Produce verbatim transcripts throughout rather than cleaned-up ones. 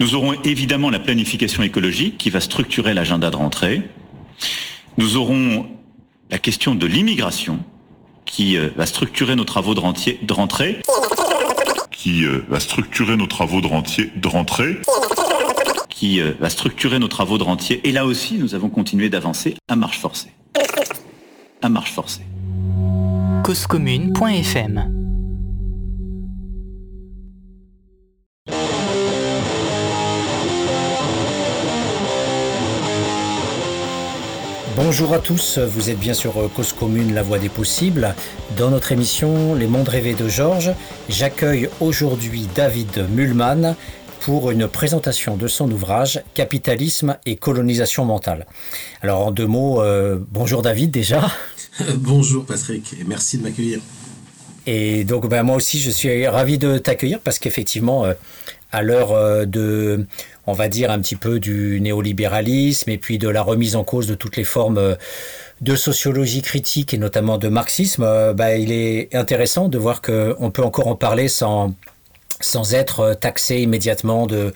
Nous aurons évidemment la planification écologique qui va structurer l'agenda de rentrée. Nous aurons la question de l'immigration qui euh, va structurer nos travaux de, rentier, de rentrée. Qui euh, va structurer nos travaux de, rentier, de rentrée. Qui euh, va structurer nos travaux de rentier. Et là aussi, nous avons continué d'avancer à marche forcée. À marche forcée. cause commune point f m Bonjour à tous, vous êtes bien sur Cause Commune, la voie des possibles. Dans notre émission Les mondes rêvés de Georges, j'accueille aujourd'hui David Mühlmann pour une présentation de son ouvrage « Capitalisme et colonisation mentale ». Alors en deux mots, euh, bonjour David déjà. Bonjour Patrick, et merci de m'accueillir. Et donc ben, moi aussi je suis ravi de t'accueillir parce qu'effectivement, euh, à l'heure euh, de... on va dire un petit peu du néolibéralisme et puis de la remise en cause de toutes les formes de sociologie critique et notamment de marxisme, bah, il est intéressant de voir qu'on peut encore en parler sans, sans être taxé immédiatement de,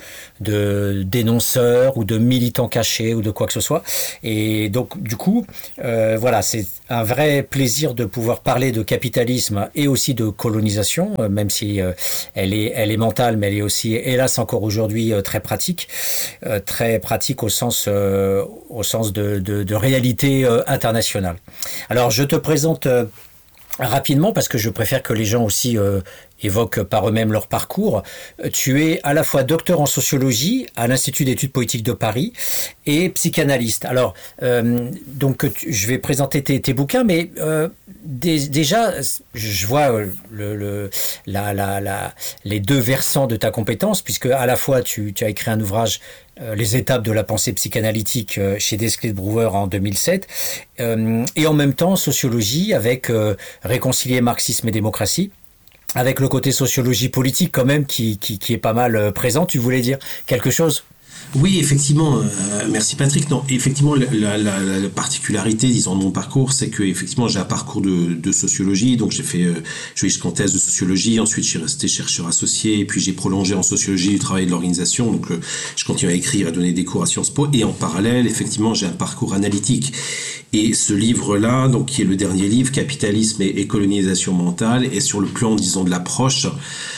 de dénonceurs ou de militants cachés ou de quoi que ce soit. Et donc du coup, euh, voilà, c'est un vrai plaisir de pouvoir parler de capitalisme et aussi de colonisation, même si euh, elle est, elle est mentale, mais elle est aussi, hélas, encore aujourd'hui euh, très pratique, euh, très pratique au sens, euh, au sens de, de, de réalité euh, internationale. Alors, je te présente euh, rapidement parce que je préfère que les gens aussi euh, évoquent par eux-mêmes leur parcours. Tu es à la fois docteur en sociologie à l'Institut d'études politiques de Paris et psychanalyste. Alors, euh, donc, tu, je vais présenter tes, tes bouquins, mais euh, dé, déjà, je vois le, le, la, la, la, les deux versants de ta compétence, puisque à la fois, tu, tu as écrit un ouvrage euh, Les étapes de la pensée psychanalytique euh, chez Desclés de Brouwer en deux mille sept, euh, et en même temps, sociologie avec euh, Réconcilier marxisme et démocratie, avec le côté sociologie politique quand même qui, qui, qui est pas mal présent. Tu voulais dire quelque chose ? Oui, effectivement, euh, merci Patrick. Non, effectivement, la, la, la, la particularité, disons, de mon parcours, c'est que effectivement, j'ai un parcours de, de sociologie. Donc, j'ai fait, euh, je suis jusqu'en thèse de sociologie. Ensuite, je suis resté chercheur associé. Et puis, j'ai prolongé en sociologie du travail de l'organisation. Donc, euh, je continue à écrire, à donner des cours à Sciences Po. Et en parallèle, effectivement, j'ai un parcours analytique. Et ce livre-là, donc, qui est le dernier livre, Capitalisme et, et colonisation mentale, est sur le plan, disons, de l'approche,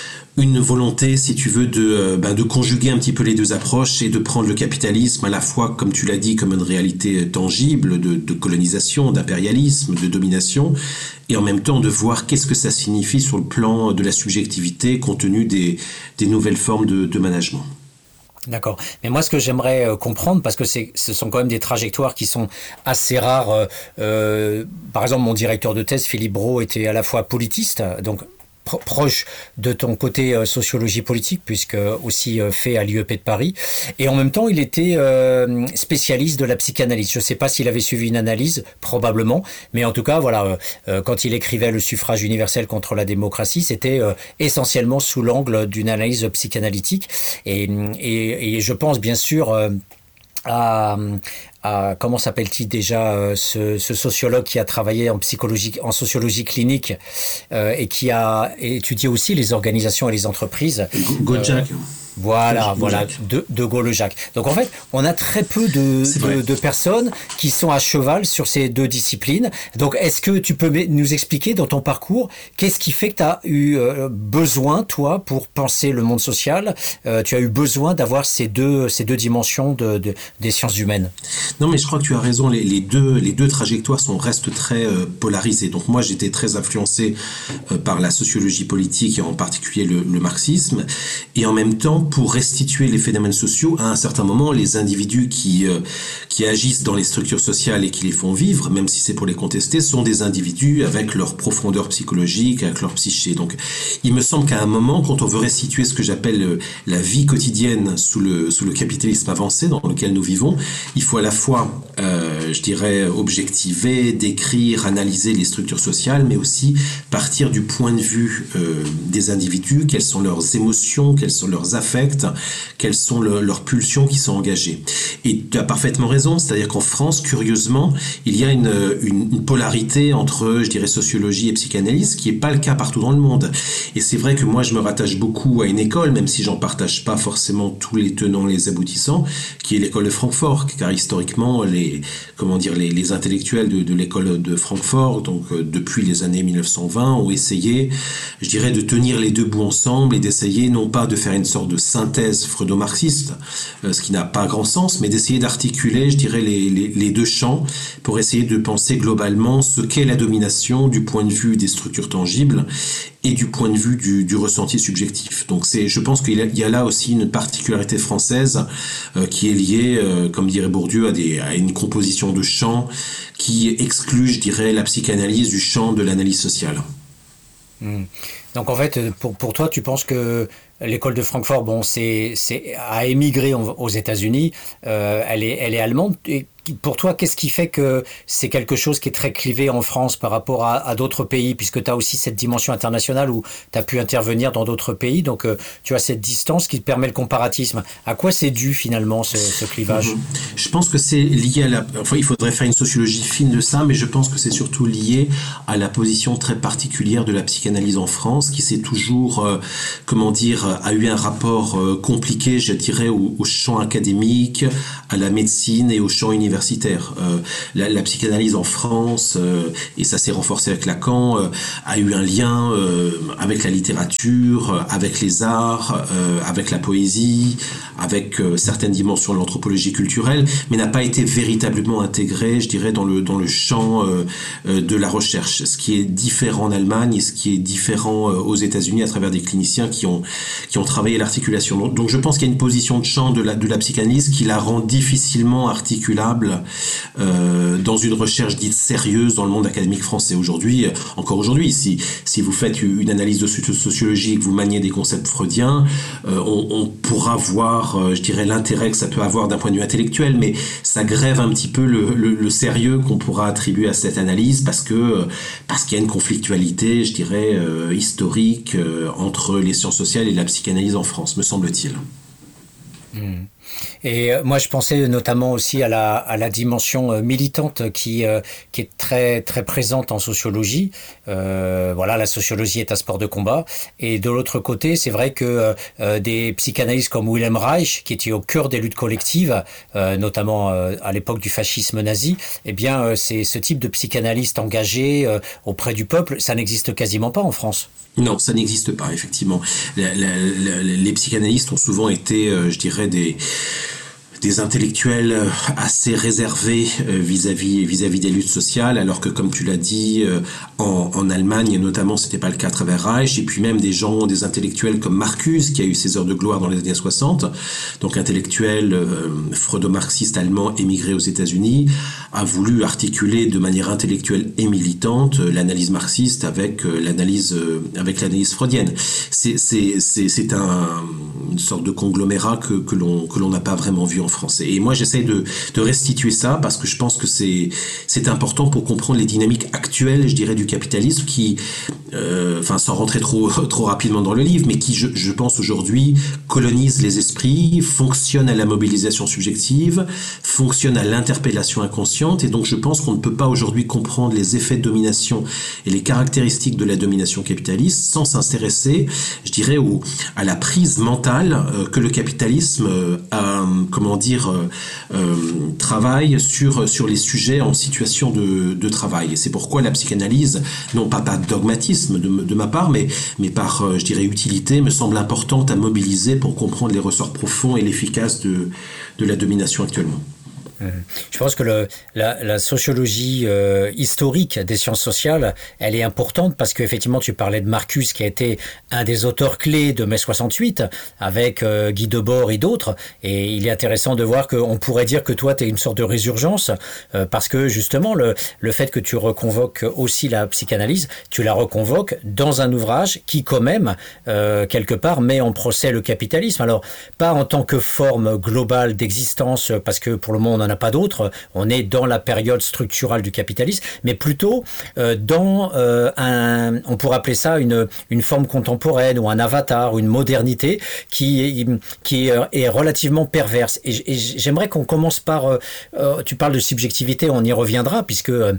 une volonté, si tu veux, de, euh, ben, de conjuguer un petit peu les deux approches et de prendre le capitalisme à la fois, comme tu l'as dit, comme une réalité tangible de, de colonisation, d'impérialisme, de domination, et en même temps de voir qu'est-ce que ça signifie sur le plan de la subjectivité compte tenu des, des nouvelles formes de, de management. D'accord. Mais moi, ce que j'aimerais euh, comprendre, parce que c'est, ce sont quand même des trajectoires qui sont assez rares. Euh, euh, par exemple, mon directeur de thèse, Philippe Brault, était à la fois politiste, donc proche de ton côté euh, sociologie politique, puisque aussi euh, fait à l'I E P de Paris, et en même temps il était euh, spécialiste de la psychanalyse. Je ne sais pas s'il avait suivi une analyse, probablement, mais en tout cas voilà, euh, quand il écrivait Le suffrage universel contre la démocratie, c'était euh, essentiellement sous l'angle d'une analyse psychanalytique, et, et, et je pense bien sûr euh, à, à comment s'appelle-t-il déjà euh, ce, ce sociologue qui a travaillé en psychologie, en sociologie clinique euh, et qui a étudié aussi les organisations et les entreprises. Gottschalk. Euh, Voilà, voilà, de, de Gaulle-Jacques. Donc en fait, on a très peu de, de, de personnes qui sont à cheval sur ces deux disciplines. Donc est-ce que tu peux nous expliquer dans ton parcours, qu'est-ce qui fait que tu as eu euh, besoin, toi, pour penser le monde social, euh, tu as eu besoin d'avoir ces deux, ces deux dimensions de, de, des sciences humaines ? Non, mais je crois que tu as raison, les, les, deux, les deux trajectoires sont, restent très euh, polarisées. Donc moi, j'étais très influencé euh, par la sociologie politique et en particulier le, le marxisme. Et en même temps, pour restituer les phénomènes sociaux, à un certain moment, les individus qui, euh, qui agissent dans les structures sociales et qui les font vivre, même si c'est pour les contester, sont des individus avec leur profondeur psychologique, avec leur psyché. Donc, il me semble qu'à un moment, quand on veut restituer ce que j'appelle euh, la vie quotidienne sous le, sous le capitalisme avancé dans lequel nous vivons, il faut à la fois, euh, je dirais, objectiver, décrire, analyser les structures sociales, mais aussi partir du point de vue euh, des individus, quelles sont leurs émotions, quelles sont leurs affects, affects, quelles sont le, leurs pulsions qui sont engagées. Et tu as parfaitement raison, c'est-à-dire qu'en France, curieusement, il y a une, une, une polarité entre, je dirais, sociologie et psychanalyse, qui n'est pas le cas partout dans le monde. Et c'est vrai que moi, je me rattache beaucoup à une école, même si j'en partage pas forcément tous les tenants, les aboutissants, qui est l'école de Francfort, car historiquement, les, comment dire, les, les intellectuels de, de l'école de Francfort, donc euh, depuis les années mille neuf cent vingt, ont essayé, je dirais, de tenir les deux bouts ensemble et d'essayer non pas de faire une sorte de synthèse freudo-marxiste, euh, ce qui n'a pas grand sens, mais d'essayer d'articuler, je dirais, les, les, les deux champs pour essayer de penser globalement ce qu'est la domination du point de vue des structures tangibles et du point de vue du, du ressenti subjectif. Donc c'est, je pense qu'il y a, il y a là aussi une particularité française euh, qui est liée, euh, comme dirait Bourdieu, à, des, à une composition de champs qui exclut, je dirais, la psychanalyse du champ de l'analyse sociale. Mmh. Donc en fait, pour, pour toi, tu penses que l'école de Francfort, bon, c'est, c'est a émigré aux États-Unis, euh, elle est, elle est allemande. Et pour toi, qu'est-ce qui fait que c'est quelque chose qui est très clivé en France par rapport à, à d'autres pays, puisque tu as aussi cette dimension internationale où tu as pu intervenir dans d'autres pays, donc euh, tu as cette distance qui te permet le comparatisme. À quoi c'est dû finalement ce, ce clivage ? Mmh. Je pense que c'est lié à la... Enfin, il faudrait faire une sociologie fine de ça, mais je pense que c'est surtout lié à la position très particulière de la psychanalyse en France, qui s'est toujours, euh, comment dire, a eu un rapport euh, compliqué, je dirais, au, au champ académique, à la médecine et au champ universitaire. Euh, la, la psychanalyse en France, euh, et ça s'est renforcé avec Lacan, euh, a eu un lien euh, avec la littérature, euh, avec les arts, euh, avec la poésie, avec euh, certaines dimensions de l'anthropologie culturelle, mais n'a pas été véritablement intégrée, je dirais, dans le, dans le champ euh, euh, de la recherche. Ce qui est différent en Allemagne et ce qui est différent euh, aux États-Unis à travers des cliniciens qui ont, qui ont travaillé l'articulation. Donc, donc je pense qu'il y a une position de champ de la, de la psychanalyse qui la rend difficilement articulable euh, dans une recherche dite sérieuse dans le monde académique français. Aujourd'hui, encore aujourd'hui, si, si vous faites une analyse de sociologie et que vous maniez des concepts freudiens, euh, on, on pourra voir, euh, je dirais, l'intérêt que ça peut avoir d'un point de vue intellectuel, mais ça grève un petit peu le, le, le sérieux qu'on pourra attribuer à cette analyse parce que parce qu'il y a une conflictualité, je dirais, euh, historique euh, entre les sciences sociales et la psychanalyse en France, me semble-t-il. Mmh. Et moi, je pensais notamment aussi à la, à la dimension militante qui, euh, qui est très, très présente en sociologie. Euh, voilà, la sociologie est un sport de combat. Et de l'autre côté, c'est vrai que euh, des psychanalystes comme Wilhelm Reich, qui était au cœur des luttes collectives, euh, notamment euh, à l'époque du fascisme nazi, eh bien, euh, c'est ce type de psychanalyste engagé euh, auprès du peuple, ça n'existe quasiment pas en France. Non, ça n'existe pas, effectivement. La, la, la, les psychanalystes ont souvent été, euh, je dirais, des... des intellectuels assez réservés vis-à-vis vis-à-vis des luttes sociales, alors que, comme tu l'as dit, en, en Allemagne, notamment, c'était pas le cas à travers Reich, et puis même des gens, des intellectuels comme Marcuse, qui a eu ses heures de gloire dans les années soixante, donc intellectuel euh, freudo-marxiste allemand émigré aux États-Unis, a voulu articuler de manière intellectuelle et militante l'analyse marxiste avec euh, l'analyse euh, avec l'analyse freudienne. C'est c'est c'est c'est un une sorte de conglomérat que que l'on que l'on n'a pas vraiment vu en français. Et moi, j'essaie de, de restituer ça parce que je pense que c'est, c'est important pour comprendre les dynamiques actuelles, je dirais, du capitalisme qui, euh, enfin, sans rentrer trop, trop rapidement dans le livre, mais qui, je, je pense aujourd'hui, colonise les esprits, fonctionne à la mobilisation subjective, fonctionne à l'interpellation inconsciente. Et donc, je pense qu'on ne peut pas aujourd'hui comprendre les effets de domination et les caractéristiques de la domination capitaliste sans s'intéresser, je dirais, au, à la prise mentale euh, que le capitalisme euh, a, comment dire, euh, euh, travaille sur, sur les sujets en situation de, de travail. Et c'est pourquoi la psychanalyse, non pas par dogmatisme de, de ma part, mais, mais par, euh, je dirais, utilité, me semble importante à mobiliser pour comprendre les ressorts profonds et l'efficace de, de la domination actuellement. Je pense que le, la, la sociologie euh, historique des sciences sociales, elle est importante parce qu'effectivement, tu parlais de Marcuse qui a été un des auteurs clés de mai soixante-huit avec euh, Guy Debord et d'autres. Et il est intéressant de voir qu'on pourrait dire que toi, tu es une sorte de résurgence euh, parce que justement, le, le fait que tu reconvoques aussi la psychanalyse, tu la reconvoques dans un ouvrage qui quand même, euh, quelque part, met en procès le capitalisme. Alors, pas en tant que forme globale d'existence parce que pour le moment, on en a pas d'autre. On est dans la période structurale du capitalisme, mais plutôt euh, dans euh, un, on pourrait appeler ça une une forme contemporaine ou un avatar ou une modernité qui est, qui est, est relativement perverse. Et, et j'aimerais qu'on commence par, euh, euh, tu parles de subjectivité, on y reviendra puisque euh,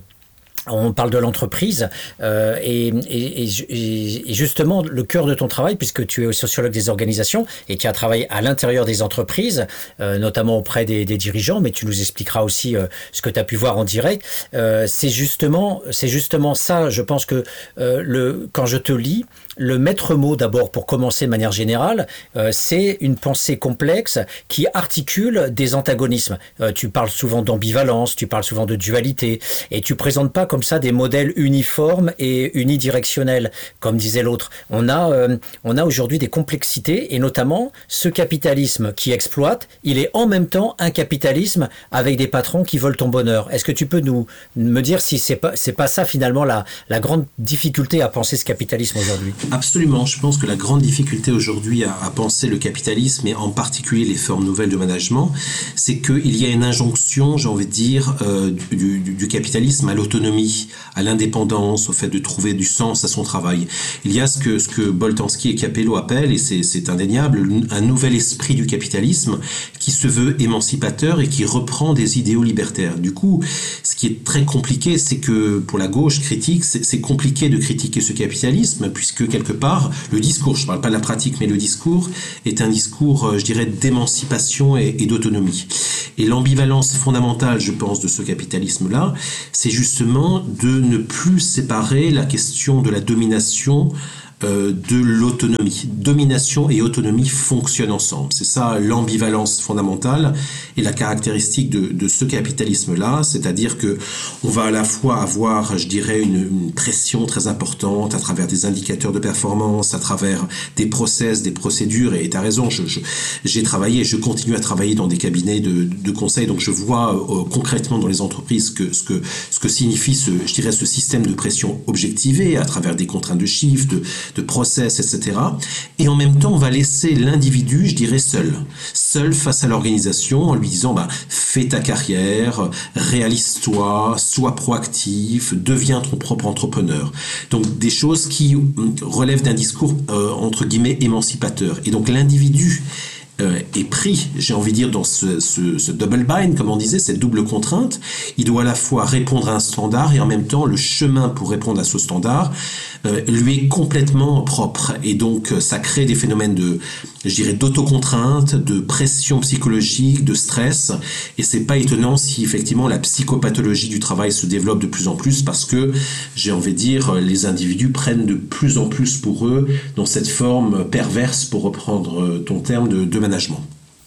on parle de l'entreprise euh, et, et, et, et justement le cœur de ton travail, puisque tu es sociologue des organisations et tu as travaillé à l'intérieur des entreprises, euh, notamment auprès des, des dirigeants, mais tu nous expliqueras aussi euh, ce que tu as pu voir en direct. Euh, c'est justement, c'est justement ça, je pense que euh, le, quand je te lis, le maître mot d'abord pour commencer de manière générale, euh, c'est une pensée complexe qui articule des antagonismes. Euh, tu parles souvent d'ambivalence, tu parles souvent de dualité et tu présentes pas comme ça des modèles uniformes et unidirectionnels, comme disait l'autre. On a, euh, on a aujourd'hui des complexités et notamment ce capitalisme qui exploite, il est en même temps un capitalisme avec des patrons qui veulent ton bonheur. Est-ce que tu peux nous me dire si c'est pas c'est pas ça finalement la la grande difficulté à penser ce capitalisme aujourd'hui? Absolument. Je pense que la grande difficulté aujourd'hui à, à penser le capitalisme et en particulier les formes nouvelles de management, c'est qu'il y a une injonction, j'ai envie de dire, euh, du, du, du capitalisme à l'autonomie, à l'indépendance, au fait de trouver du sens à son travail. Il y a ce que, ce que Boltanski et Capello appellent, et c'est, c'est indéniable, un nouvel esprit du capitalisme qui se veut émancipateur et qui reprend des idéaux libertaires. Du coup, ce qui est très compliqué, c'est que pour la gauche critique, c'est, c'est compliqué de critiquer ce capitalisme puisque quelque part, le discours, je ne parle pas de la pratique, mais le discours est un discours, je dirais, d'émancipation et, et d'autonomie. Et l'ambivalence fondamentale, je pense, de ce capitalisme-là, c'est justement de ne plus séparer la question de la domination Euh, de l'autonomie. Domination et autonomie fonctionnent ensemble. C'est ça l'ambivalence fondamentale et la caractéristique de, de ce capitalisme-là, c'est-à-dire que on va à la fois avoir, je dirais, une, une pression très importante à travers des indicateurs de performance, à travers des process, des procédures, et tu as raison, je, je, j'ai travaillé, je continue à travailler dans des cabinets de, de conseil, donc je vois euh, concrètement dans les entreprises que, ce, que, ce que signifie ce, je dirais, ce système de pression objectivée à travers des contraintes de chiffres, de de process, et cetera. Et en même temps, on va laisser l'individu, je dirais, seul. Seul face à l'organisation en lui disant, bah, fais ta carrière, réalise-toi, sois proactif, deviens ton propre entrepreneur. Donc, des choses qui relèvent d'un discours, euh, entre guillemets, émancipateur. Et donc, l'individu Euh, est pris, j'ai envie de dire, dans ce, ce, ce double bind, comme on disait, cette double contrainte. Il doit à la fois répondre à un standard et en même temps, le chemin pour répondre à ce standard euh, lui est complètement propre. Et donc, ça crée des phénomènes de, je dirais, d'autocontrainte, de pression psychologique, de stress. Et c'est pas étonnant si effectivement la psychopathologie du travail se développe de plus en plus parce que, j'ai envie de dire, les individus prennent de plus en plus pour eux dans cette forme perverse, pour reprendre ton terme, de, de management.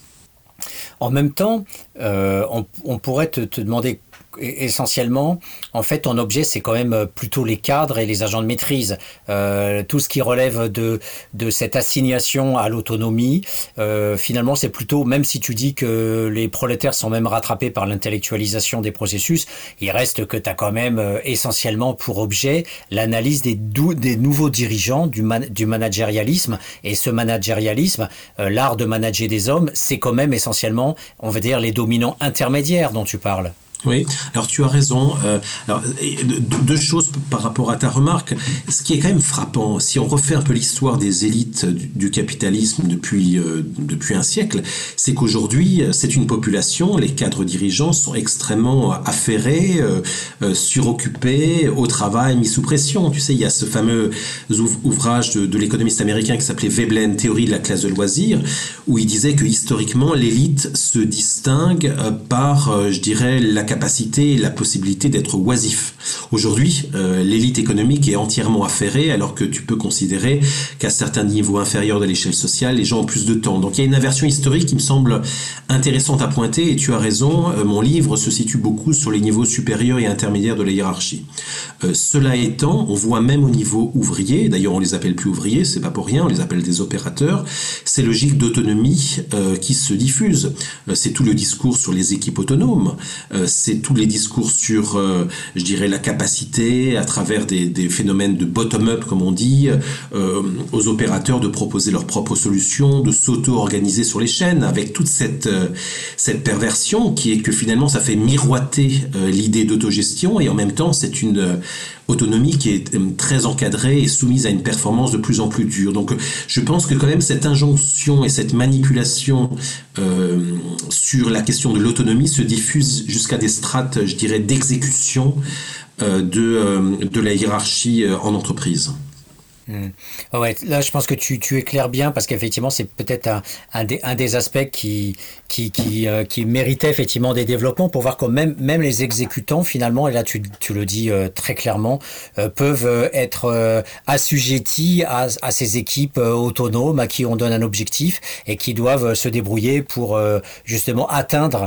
En même temps, euh, on, on pourrait te, te demander essentiellement, en fait, ton objet, c'est quand même plutôt les cadres et les agents de maîtrise. Euh, tout ce qui relève de, de cette assignation à l'autonomie, euh, finalement, c'est plutôt, même si tu dis que les prolétaires sont même rattrapés par l'intellectualisation des processus, il reste que tu as quand même euh, essentiellement pour objet l'analyse des, dou- des nouveaux dirigeants, du, man- du managérialisme. Et ce managérialisme, euh, l'art de manager des hommes, c'est quand même essentiellement, on va dire, les dominants intermédiaires dont tu parles. Oui, alors tu as raison. Euh, alors, deux choses par rapport à ta remarque. Ce qui est quand même frappant, si on refait un peu l'histoire des élites du, du capitalisme depuis, euh, depuis un siècle, c'est qu'aujourd'hui, c'est une population, les cadres dirigeants sont extrêmement affairés, euh, euh, suroccupés, au travail, mis sous pression. Tu sais, il y a ce fameux ouvrage de, de l'économiste américain qui s'appelait Veblen, Théorie de la classe de loisirs, où il disait que historiquement, l'élite se distingue euh, par, euh, je dirais, la capacité et la possibilité d'être oisif. Aujourd'hui, euh, l'élite économique est entièrement affairée, alors que tu peux considérer qu'à certains niveaux inférieurs de l'échelle sociale, les gens ont plus de temps. Donc il y a une inversion historique qui me semble intéressante à pointer, et tu as raison, euh, mon livre se situe beaucoup sur les niveaux supérieurs et intermédiaires de la hiérarchie. Euh, cela étant, on voit même au niveau ouvrier, d'ailleurs on les appelle plus ouvriers, c'est pas pour rien, on les appelle des opérateurs, ces logiques d'autonomie euh, qui se diffusent. Euh, c'est tout le discours sur les équipes autonomes, euh, c'est tous les discours sur, euh, je dirais, la capacité, à travers des, des phénomènes de bottom-up, comme on dit, euh, aux opérateurs de proposer leurs propres solutions, de s'auto-organiser sur les chaînes, avec toute cette, euh, cette perversion qui est que finalement ça fait miroiter euh, l'idée d'autogestion, et en même temps c'est une euh, autonomie qui est euh, très encadrée et soumise à une performance de plus en plus dure. Donc je pense que quand même cette injonction et cette manipulation euh, sur la question de l'autonomie se diffuse jusqu'à des strates, je dirais, d'exécution euh, de, euh, de la hiérarchie euh, en entreprise. Mmh. Ouais, là je pense que tu, tu éclaires bien, parce qu'effectivement c'est peut-être un, un, des, un des aspects qui, qui, qui, euh, qui méritait effectivement des développements, pour voir que même, même les exécutants finalement, et là tu, tu le dis euh, très clairement, euh, peuvent euh, être euh, assujettis à, à ces équipes euh, autonomes à qui on donne un objectif et qui doivent euh, se débrouiller pour euh, justement atteindre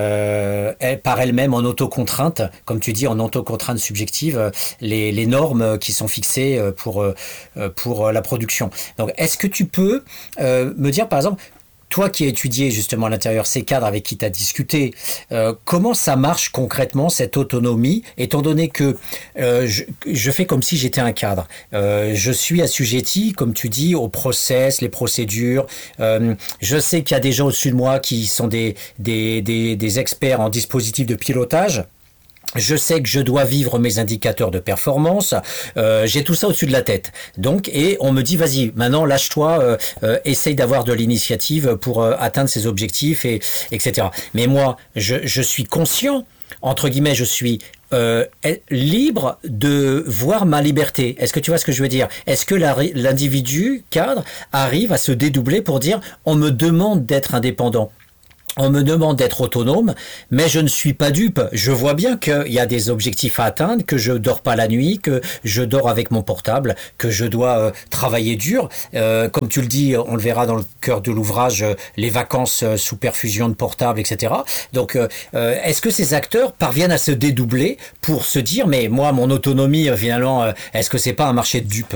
euh, elles, par elles-mêmes en autocontrainte, comme tu dis, en autocontrainte subjective, euh, les, les normes qui sont fixées euh, pour euh, pour la production. Donc, est-ce que tu peux euh, me dire, par exemple, toi qui as étudié justement à l'intérieur ces cadres avec qui tu as discuté, euh, comment ça marche concrètement cette autonomie, étant donné que euh, je, je fais comme si j'étais un cadre. Euh, je suis assujetti, comme tu dis, aux process, les procédures. Euh, je sais qu'il y a des gens au-dessus de moi qui sont des, des, des, des experts en dispositifs de pilotage. Je sais que je dois vivre mes indicateurs de performance, euh, j'ai tout ça au-dessus de la tête. Donc, et on me dit, vas-y, maintenant lâche-toi, euh, euh, essaye d'avoir de l'initiative pour euh, atteindre ces objectifs, et, etc. Mais moi, je, je suis conscient, entre guillemets, je suis euh, libre de voir ma liberté. Est-ce que tu vois ce que je veux dire? Est-ce que la, l'individu cadre arrive à se dédoubler pour dire, on me demande d'être indépendant? On me demande d'être autonome, mais je ne suis pas dupe. Je vois bien qu'il y a des objectifs à atteindre, que je dors pas la nuit, que je dors avec mon portable, que je dois euh, travailler dur. Euh, comme tu le dis, on le verra dans le cœur de l'ouvrage, euh, les vacances euh, sous perfusion de portable, et cetera. Donc, euh, euh, est-ce que ces acteurs parviennent à se dédoubler pour se dire, mais moi, mon autonomie, euh, finalement, euh, est-ce que c'est pas un marché de dupes?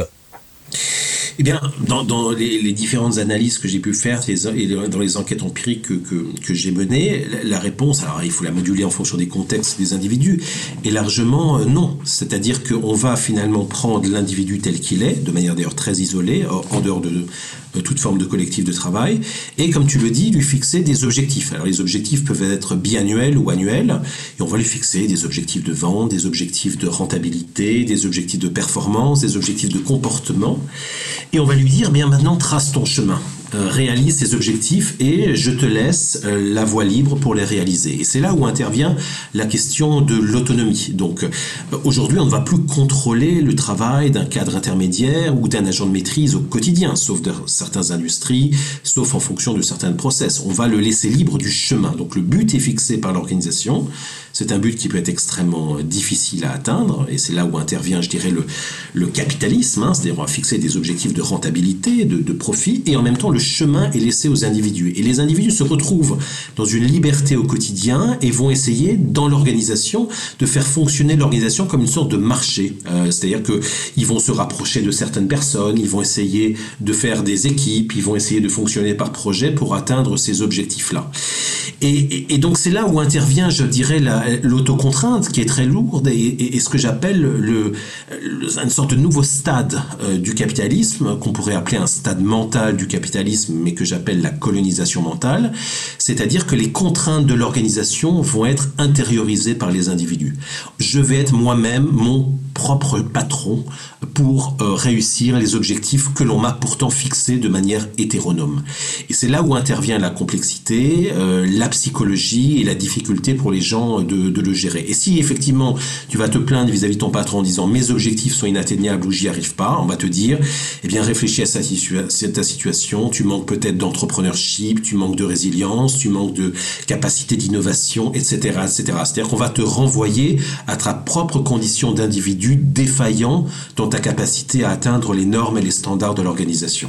Eh bien, dans, dans les, les différentes analyses que j'ai pu faire les, et dans les enquêtes empiriques que, que, que j'ai menées, la, la réponse, alors il faut la moduler en fonction des contextes des individus, est largement euh, non. C'est-à-dire qu'on va finalement prendre l'individu tel qu'il est, de manière d'ailleurs très isolée, en dehors de, de toute forme de collectif de travail, et comme tu le dis, lui fixer des objectifs. Alors les objectifs peuvent être biannuels ou annuels, et on va lui fixer des objectifs de vente, des objectifs de rentabilité, des objectifs de performance, des objectifs de comportement. Et on va lui dire, bien maintenant, trace ton chemin, euh, réalise tes objectifs et je te laisse euh, la voie libre pour les réaliser. Et c'est là où intervient la question de l'autonomie. Donc euh, aujourd'hui, on ne va plus contrôler le travail d'un cadre intermédiaire ou d'un agent de maîtrise au quotidien, sauf dans certaines industries, sauf en fonction de certains process. On va le laisser libre du chemin. Donc le but est fixé par l'organisation. C'est un but qui peut être extrêmement difficile à atteindre, et c'est là où intervient, je dirais, le, le capitalisme, hein, c'est-à-dire on va fixer des objectifs de rentabilité, de, de profit, et en même temps le chemin est laissé aux individus. Et les individus se retrouvent dans une liberté au quotidien et vont essayer, dans l'organisation, de faire fonctionner l'organisation comme une sorte de marché. Euh, c'est-à-dire qu'ils vont se rapprocher de certaines personnes, ils vont essayer de faire des équipes, ils vont essayer de fonctionner par projet pour atteindre ces objectifs-là. Et, et, et donc c'est là où intervient, je dirais, la l'autocontrainte qui est très lourde et, et, et ce que j'appelle le, le, une sorte de nouveau stade euh, du capitalisme, qu'on pourrait appeler un stade mental du capitalisme, mais que j'appelle la colonisation mentale, c'est-à-dire que les contraintes de l'organisation vont être intériorisées par les individus. Je vais être moi-même mon propre patron pour euh, réussir les objectifs que l'on m'a pourtant fixés de manière hétéronome. Et c'est là où intervient la complexité, euh, la psychologie et la difficulté pour les gens de, de le gérer. Et si effectivement tu vas te plaindre vis-à-vis de ton patron en disant mes objectifs sont inatteignables ou j'y arrive pas, on va te dire eh bien réfléchis à, sa situa- à ta situation, tu manques peut-être d'entrepreneurship, tu manques de résilience, tu manques de capacité d'innovation, et cetera, et cetera. C'est-à-dire qu'on va te renvoyer à ta propre condition d'individu défaillant dans ta capacité à atteindre les normes et les standards de l'organisation.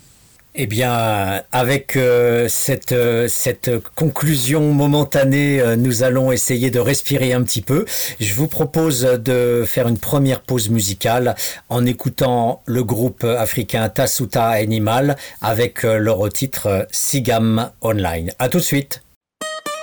Eh bien, avec euh, cette, euh, cette conclusion momentanée, euh, nous allons essayer de respirer un petit peu. Je vous propose de faire une première pause musicale en écoutant le groupe africain Tasuta Animal avec euh, leur titre euh, Sigam Online. À tout de suite.